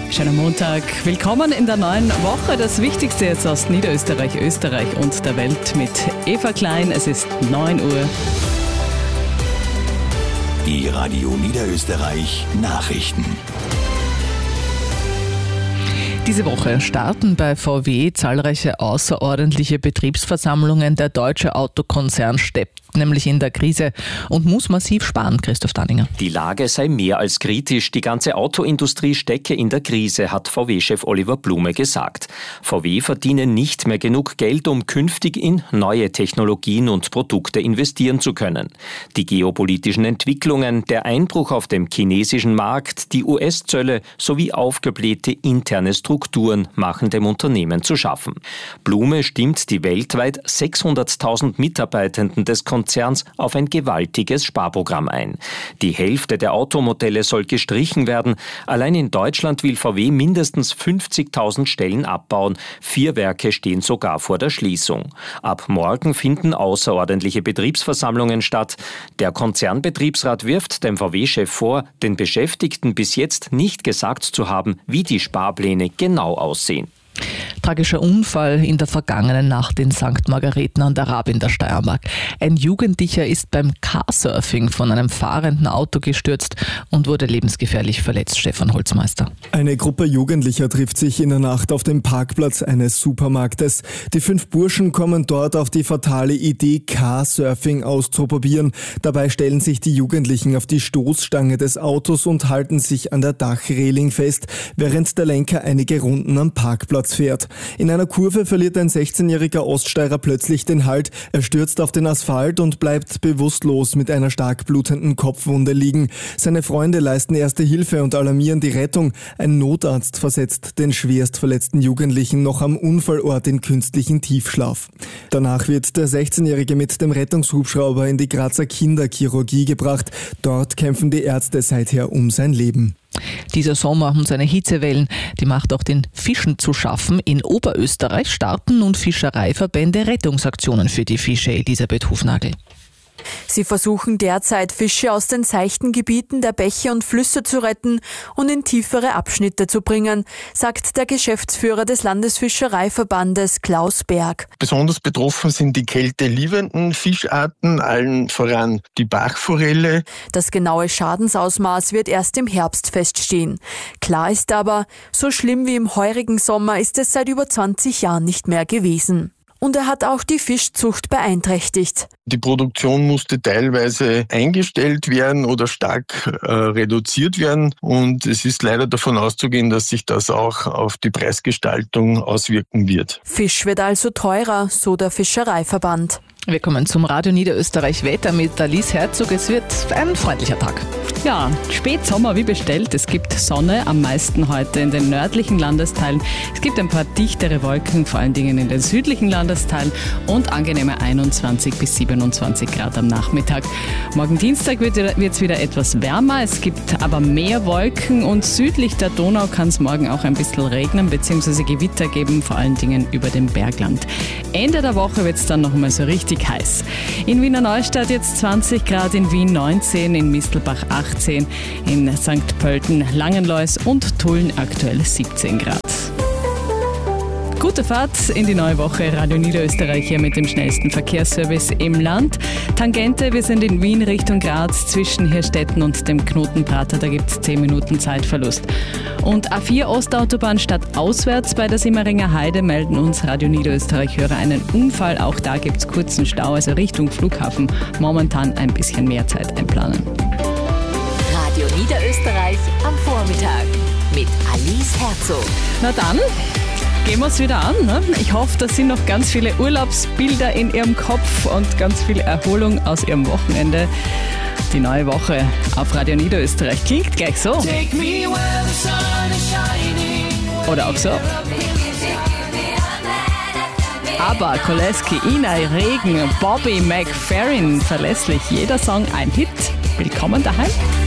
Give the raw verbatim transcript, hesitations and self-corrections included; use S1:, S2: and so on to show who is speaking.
S1: Schönen Montag. Willkommen in der neuen Woche. Das Wichtigste jetzt aus Niederösterreich, Österreich und der Welt mit Eva Klein. Es ist neun Uhr.
S2: Die Radio Niederösterreich Nachrichten.
S3: Diese Woche starten bei V W zahlreiche außerordentliche Betriebsversammlungen. Der deutsche Autokonzern steppt nämlich in der Krise und muss massiv sparen, Christoph Danninger.
S4: Die Lage sei mehr als kritisch. Die ganze Autoindustrie stecke in der Krise, hat V W-Chef Oliver Blume gesagt. V W verdiene nicht mehr genug Geld, um künftig in neue Technologien und Produkte investieren zu können. Die geopolitischen Entwicklungen, der Einbruch auf dem chinesischen Markt, die U S-Zölle sowie aufgeblähte interne Strukturen machen dem Unternehmen zu schaffen. Blume stimmt die weltweit sechshunderttausend Mitarbeitenden des Konzerns auf ein gewaltiges Sparprogramm ein. Die Hälfte der Automodelle soll gestrichen werden. Allein in Deutschland will V W mindestens fünfzigtausend Stellen abbauen. Vier Werke stehen sogar vor der Schließung. Ab morgen finden außerordentliche Betriebsversammlungen statt. Der Konzernbetriebsrat wirft dem V W-Chef vor, den Beschäftigten bis jetzt nicht gesagt zu haben, wie die Sparpläne genau aussehen.
S3: Tragischer Unfall in der vergangenen Nacht in Sankt Margareten an der Raab in der Steiermark. Ein Jugendlicher ist beim Carsurfing von einem fahrenden Auto gestürzt und wurde lebensgefährlich verletzt. Stefan Holzmeister.
S5: Eine Gruppe Jugendlicher trifft sich in der Nacht auf dem Parkplatz eines Supermarktes. Die fünf Burschen kommen dort auf die fatale Idee, Carsurfing auszuprobieren. Dabei stellen sich die Jugendlichen auf die Stoßstange des Autos und halten sich an der Dachreling fest, während der Lenker einige Runden am Parkplatz fährt. In einer Kurve verliert ein sechzehnjähriger Oststeirer plötzlich den Halt. Er stürzt auf den Asphalt und bleibt bewusstlos mit einer stark blutenden Kopfwunde liegen. Seine Freunde leisten erste Hilfe und alarmieren die Rettung. Ein Notarzt versetzt den schwerst verletzten Jugendlichen noch am Unfallort in künstlichen Tiefschlaf. Danach wird der sechzehnjährige mit dem Rettungshubschrauber in die Grazer Kinderchirurgie gebracht. Dort kämpfen die Ärzte seither um sein Leben.
S3: Dieser Sommer und seine Hitzewellen, die macht auch den Fischen zu schaffen. In Oberösterreich starten nun Fischereiverbände Rettungsaktionen für die Fische. Elisabeth Hufnagel.
S6: Sie versuchen derzeit, Fische aus den seichten Gebieten der Bäche und Flüsse zu retten und in tiefere Abschnitte zu bringen, sagt der Geschäftsführer des Landesfischereiverbandes Klaus Berg.
S7: Besonders betroffen sind die kälteliebenden Fischarten, allen voran die Bachforelle.
S6: Das genaue Schadensausmaß wird erst im Herbst feststehen. Klar ist aber, so schlimm wie im heurigen Sommer ist es seit über zwanzig Jahren nicht mehr gewesen. Und er hat auch die Fischzucht beeinträchtigt.
S7: Die Produktion musste teilweise eingestellt werden oder stark äh, reduziert werden. Und es ist leider davon auszugehen, dass sich das auch auf die Preisgestaltung auswirken wird.
S6: Fisch wird also teurer, so der Fischereiverband.
S3: Wir kommen zum Radio Niederösterreich Wetter mit Alice Herzog. Es wird ein freundlicher Tag.
S1: Ja, Spätsommer wie bestellt. Es gibt Sonne, am meisten heute in den nördlichen Landesteilen. Es gibt ein paar dichtere Wolken, vor allen Dingen in den südlichen Landesteilen und angenehme einundzwanzig bis siebenundzwanzig Grad am Nachmittag. Morgen Dienstag wird es wieder etwas wärmer. Es gibt aber mehr Wolken und südlich der Donau kann es morgen auch ein bisschen regnen bzw. Gewitter geben, vor allen Dingen über dem Bergland. Ende der Woche wird es dann noch mal so richtig heiß. In Wiener Neustadt jetzt zwanzig Grad, in Wien neunzehn, in Mistelbach achtzehn, in Sankt Pölten, Langenlois und Tulln aktuell siebzehn Grad. Gute Fahrt in die neue Woche. Radio Niederösterreich hier mit dem schnellsten Verkehrsservice im Land. Tangente, wir sind in Wien Richtung Graz zwischen Hirstetten und dem Knotenprater. Da gibt es zehn Minuten Zeitverlust. Und A vier Ostautobahn statt auswärts bei der Simmeringer Heide melden uns Radio Niederösterreich-Hörer einen Unfall. Auch da gibt es kurzen Stau, also Richtung Flughafen. Momentan ein bisschen mehr Zeit einplanen.
S8: Radio Niederösterreich am Vormittag mit Alice Herzog.
S1: Na dann gehen wir es wieder an. Ne? Ich hoffe, da sind noch ganz viele Urlaubsbilder in Ihrem Kopf und ganz viel Erholung aus Ihrem Wochenende. Die neue Woche auf Radio Niederösterreich klingt gleich so. Oder auch so. Aber Koleski, Inay, Regen, Bobby McFerrin, verlässlich jeder Song ein Hit. Willkommen daheim.